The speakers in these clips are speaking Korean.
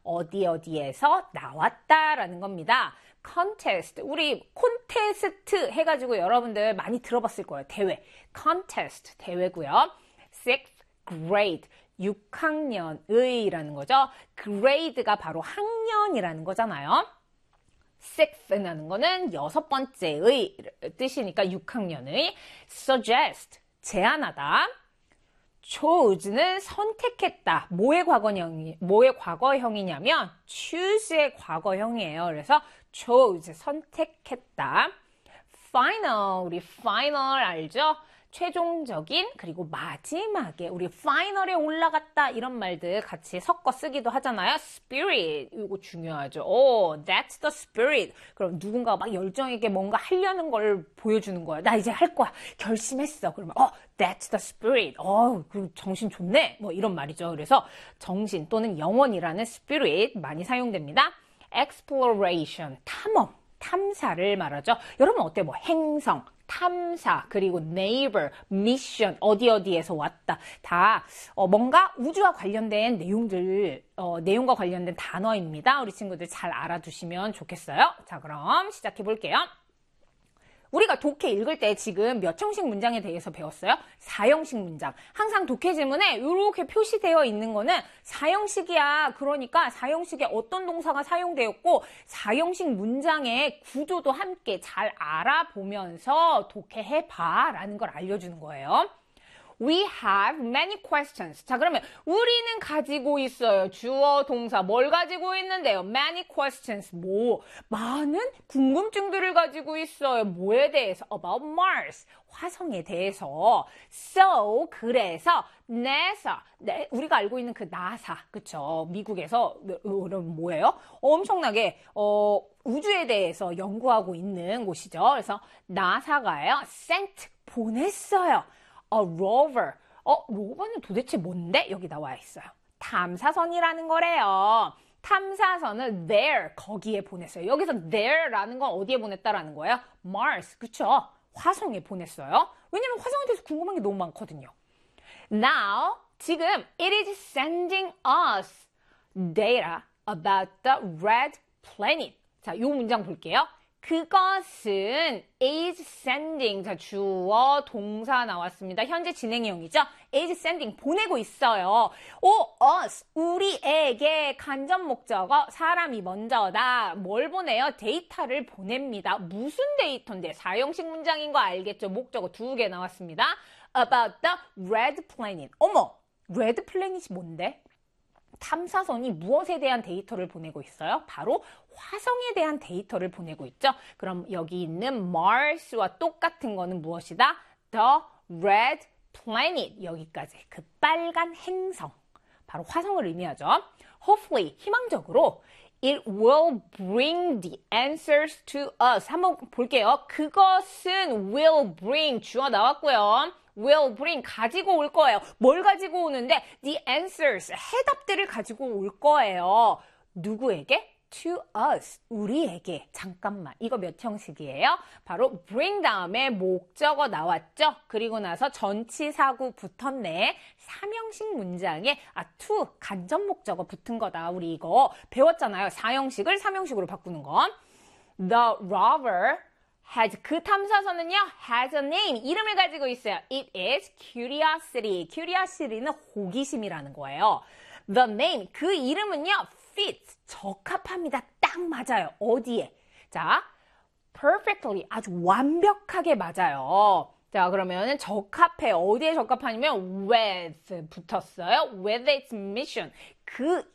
어디에서 나왔다라는 겁니다. contest, 우리 콘테스트 해가지고 여러분들 많이 들어봤을 거예요. 대회, contest, 대회고요. sixth grade, 6학년의라는 거죠. grade가 바로 학년이라는 거잖아요. sixth라는 거는 여섯 번째의 뜻이니까 6학년의. suggest, 제안하다. chose는 선택했다. 뭐의 과거형이냐면 choose의 과거형이에요. 그래서 chose, 선택했다. final, 우리 final 알죠? 최종적인, 그리고 마지막에 우리 파이널에 올라갔다 이런 말들 같이 섞어 쓰기도 하잖아요. spirit, 이거 중요하죠. That's the spirit. 그럼 누군가가 막 열정 있게 뭔가 하려는 걸 보여주는 거야. 나 이제 할 거야. 결심했어. 그러면 that's the spirit. 그 정신 좋네. 뭐 이런 말이죠. 그래서 정신 또는 영혼이라는 spirit 많이 사용됩니다. exploration, 탐험, 탐사를 말하죠. 여러분 어때요? 뭐 행성, 탐사, 그리고 neighbor, mission, 어디에서 왔다. 다 뭔가 우주와 관련된 내용과 관련된 단어입니다. 우리 친구들 잘 알아두시면 좋겠어요. 자, 그럼 시작해 볼게요. 우리가 독해 읽을 때 지금 몇 형식 문장에 대해서 배웠어요? 4형식 문장. 항상 독해 지문에 이렇게 표시되어 있는 거는 4형식이야. 그러니까 4형식에 어떤 동사가 사용되었고 4형식 문장의 구조도 함께 잘 알아보면서 독해해봐 라는 걸 알려주는 거예요. We have many questions. 자, 그러면 우리는 가지고 있어요. 주어, 동사. 뭘 가지고 있는데요? Many questions. 많은 궁금증들을 가지고 있어요. 뭐에 대해서? About Mars. 화성에 대해서. So, 그래서 NASA. 우리가 알고 있는 그 나사. 그쵸? 미국에서 뭐예요? 엄청나게 우주에 대해서 연구하고 있는 곳이죠. 그래서 나사가요. sent. 보냈어요. A rover. 로버는 도대체 뭔데? 여기 나와 있어요. 탐사선이라는 거래요. 탐사선을 there, 거기에 보냈어요. 여기서 there라는 건 어디에 보냈다라는 거예요? Mars, 그쵸? 화성에 보냈어요. 왜냐면 화성에 대해서 궁금한 게 너무 많거든요. Now, 지금 it is sending us data about the red planet. 자, 이 문장 볼게요. 그것은 is sending, 자, 주어, 동사 나왔습니다. 현재 진행형이죠. is sending, 보내고 있어요. us, 우리에게 간접 목적어, 사람이 먼저다. 뭘 보내요? 데이터를 보냅니다. 무슨 데이터인데? 4형식 문장인 거 알겠죠? 목적어 2개 나왔습니다. About the red planet. 어머, red planet이 뭔데? 탐사선이 무엇에 대한 데이터를 보내고 있어요? 바로 화성에 대한 데이터를 보내고 있죠. 그럼 여기 있는 Mars와 똑같은 거는 무엇이다? The red planet. 여기까지. 그 빨간 행성. 바로 화성을 의미하죠. Hopefully, 희망적으로 it will bring the answers to us. 한번 볼게요. 그것은 will bring. 주어 나왔고요. will bring, 가지고 올 거예요. 뭘 가지고 오는데? The answers, 해답들을 가지고 올 거예요. 누구에게? To us, 우리에게. 잠깐만, 이거 몇 형식이에요? 바로 bring 다음에 목적어 나왔죠? 그리고 나서 전치사구 붙었네. 3형식 문장에 to, 간접 목적어 붙은 거다. 우리 이거 배웠잖아요. 4형식을 3형식으로 바꾸는 거. The rover has, 그 탐사선은요, has a name, 이름을 가지고 있어요. It is curiosity. curiosity는 호기심이라는 거예요. The name, 그 이름은요, fits, 적합합니다. 딱 맞아요. 어디에? 자, perfectly, 아주 완벽하게 맞아요. 자, 그러면 적합해. 어디에 적합하냐면 with 붙었어요. with its mission. 그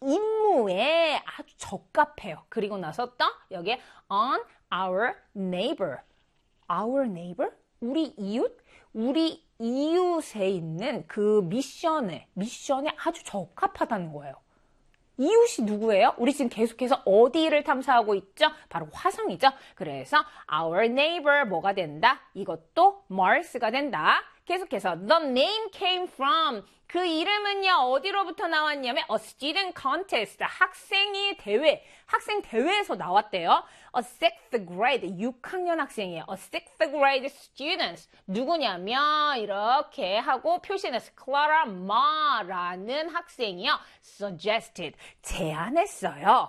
임무에 아주 적합해요. 그리고 나서 또 여기에 on our neighbor. Our neighbor? 우리 이웃? 우리 이웃에 있는 그 미션에 아주 적합하다는 거예요. 이웃이 누구예요? 우리 지금 계속해서 어디를 탐사하고 있죠? 바로 화성이죠. 그래서 our neighbor 뭐가 된다? 이것도 Mars가 된다. 계속해서 the name came from 그 이름은요 어디로부터 나왔냐면 a student contest 학생 대회에서 나왔대요. A 6th grade 6학년 학생이에요. A 6th grade students 누구냐면 이렇게 하고 표시했어요. Clara Ma라는 학생이요 suggested 제안했어요.